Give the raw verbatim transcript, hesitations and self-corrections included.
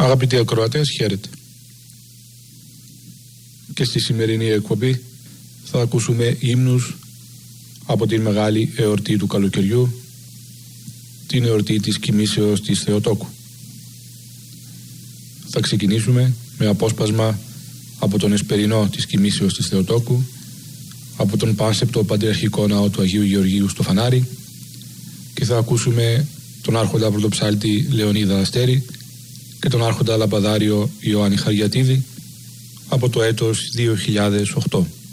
Αγαπητοί ακροατές, χαίρετε. Και στη σημερινή εκπομπή θα ακούσουμε ύμνους από την μεγάλη εορτή του καλοκαιριού, την εορτή της κοιμήσεως της Θεοτόκου. Θα ξεκινήσουμε με απόσπασμα από τον εσπερινό της κοιμήσεως της Θεοτόκου, από τον πάνσεπτο Πατριαρχικό Ναό του Αγίου Γεωργίου στο Φανάρι, και θα ακούσουμε τον άρχοντα πρωτοψάλτη Λεωνίδα Αστέρη και τον άρχοντα λαμπαδάριο Ιωάννη Χαριατίδη από το έτος δύο χιλιάδες οκτώ.